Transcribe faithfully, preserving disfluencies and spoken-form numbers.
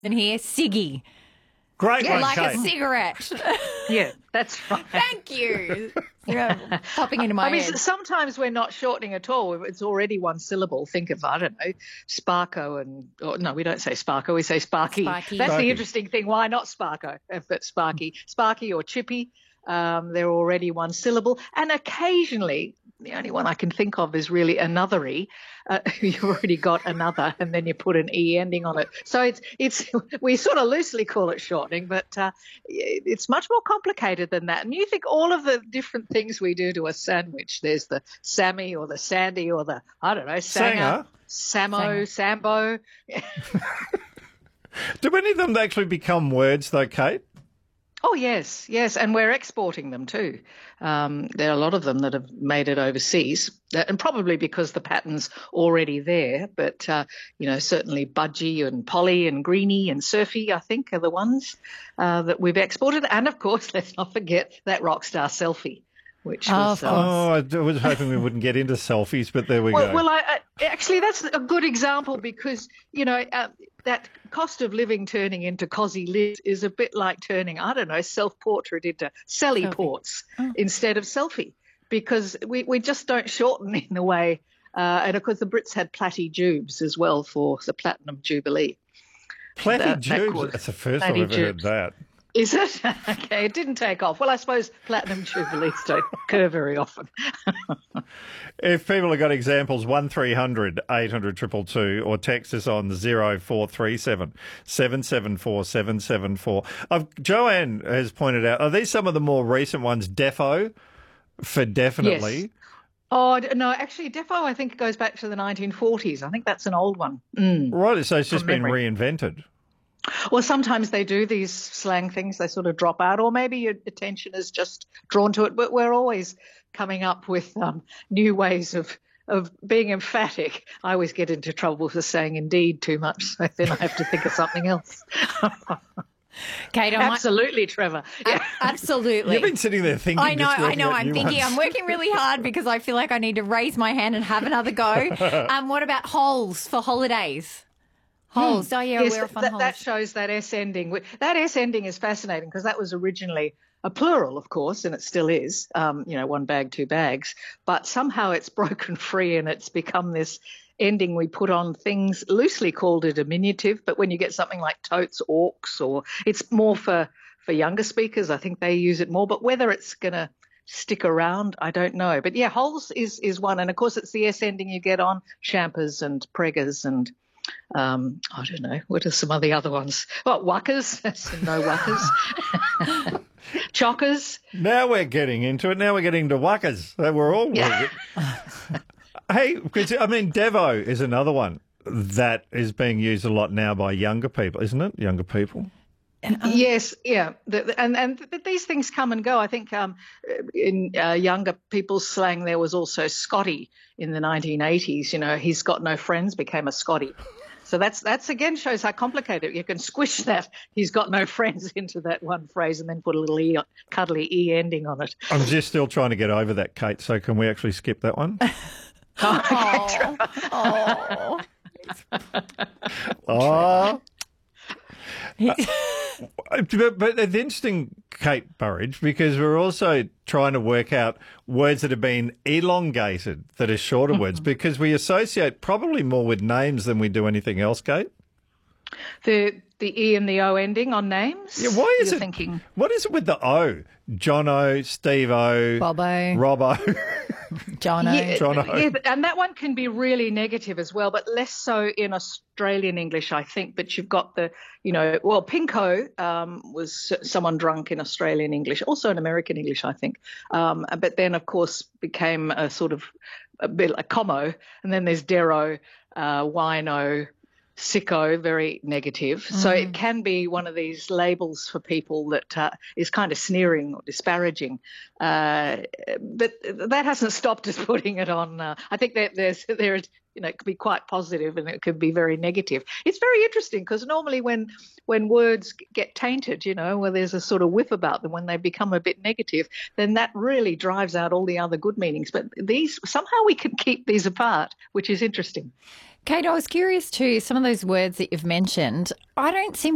And here, ciggy. Great Yeah, one, like Kate. a cigarette. Yeah, that's right. Thank you. You know, popping into my I mean, head. sometimes we're not shortening at all. It's already one syllable. Think of, I don't know, Sparko and, or, no, we don't say Sparko, we say Sparky. Sparky. That's Sparky. the interesting thing. Why not Sparko, but Sparky? Sparky or Chippy, um, they're already one syllable. And occasionally, the only one I can think of is really anothery. Uh, you've already got another, and then you put an E ending on it. So it's it's we sort of loosely call it shortening, but uh, it's much more complicated than that. And you think all of the different things we do to a sandwich. There's the Sammy or the Sandy or the, I don't know, Sanger, Samo, Sambo. Do any of them actually become words, though, Kate? Oh, yes, yes, and we're exporting them too. Um, there are a lot of them that have made it overseas, uh, and probably because the pattern's already there. But, uh, you know, certainly Budgie and Polly and Greenie and Surfy, I think, are the ones uh, that we've exported. And, of course, let's not forget that rock star Selfie, which Oh, was... of course. Oh, I d- was hoping we wouldn't get into selfies, but there we Well, go. well I, I, actually, that's a good example because, you know, uh, that cost of living turning into Cosy Liz is a bit like turning, I don't know, self-portrait into Sally Selfie. Ports Oh. instead of selfie because we, we just don't shorten in the way. Uh, and, of course, the Brits had Platty Jubes as well for the Platinum Jubilee. Platty that- that Jubes, was- that's the first I've Platty ever heard Jubes. that. Is it? Okay, it didn't take off. Well, I suppose Platinum Jubilees don't occur very often. If people have got examples, one three hundred eight hundred two two two or text us on zero four three seven seven seven four seven seven four. I've, Joanne has pointed out, are these some of the more recent ones? Defo for definitely. Yes. Oh, d- no, actually, Defo, I think, goes back to the nineteen forties. I think that's an old one. Mm. Right, so it's just From been memory. reinvented. Well, sometimes they do these slang things, they sort of drop out, or maybe your attention is just drawn to it. But we're always coming up with um, new ways of of being emphatic. I always get into trouble for saying indeed too much, so then I have to think of something else. Kate, I might, Absolutely, Trevor. Yeah. absolutely. You've been sitting there thinking. I know, just I working know. out I'm new thinking. ones. I'm working really hard because I feel like I need to raise my hand and have another go. Um, what about holes for holidays? Holes. Oh, yeah, Yes, we're off on that, holes. that shows that S ending. That S ending is fascinating because that was originally a plural, of course, and it still is, um, you know, one bag, two bags. But somehow it's broken free and it's become this ending we put on things, loosely called a diminutive. But when you get something like totes, orcs, or it's more for, for younger speakers, I think they use it more. But whether it's going to stick around, I don't know. But yeah, holes is, is one. And of course, it's the S ending you get on champers and preggers and Um, I don't know. What are some of the other ones? What, wuckers? Some no wuckers. Chockers. Now we're getting into it. Now we're getting to wuckers. So we're all. Yeah. Hey, because I mean, Devo is another one that is being used a lot now by younger people, isn't it? Younger people. Yes, yeah, the, the- and and th- these things come and go. I think um, in uh, younger people's slang, there was also Scotty in the nineteen eighties. You know, he's got no friends became a Scotty. So that's that's again shows how complicated you can squish that. He's got no friends into that one phrase and then put a little e, cuddly e ending on it. I'm just still trying to get over that, Kate. So can we actually skip that one? Oh, oh. Oh. But, but it's interesting, Kate Burridge, because we're also trying to work out words that have been elongated, that are shorter words, because we associate probably more with names than we do anything else, Kate. The the e and the o ending on names. Yeah, why is You're it? thinking? What is it with the O? Jono, Steve-O, Bobbo. Robbo. Jono. Yeah, Jono. yeah, and that one can be really negative as well, but less so in Australian English, I think. But you've got the, you know, well, Pinko um, was someone drunk in Australian English, also in American English, I think. Um, but then, of course, became a sort of a bit like Como, and then there's Dero, uh, Wino, Sicko, very negative. So it can be one of these labels for people that uh, is kind of sneering or disparaging. Uh, but that hasn't stopped us putting it on. Uh, I think that there's there, you know, it could be quite positive and it could be very negative. It's very interesting because normally when when words get tainted, you know, where there's a sort of whiff about them, when they become a bit negative, then that really drives out all the other good meanings. But these somehow we can keep these apart, which is interesting. Kate, I was curious too, some of those words that you've mentioned, I don't seem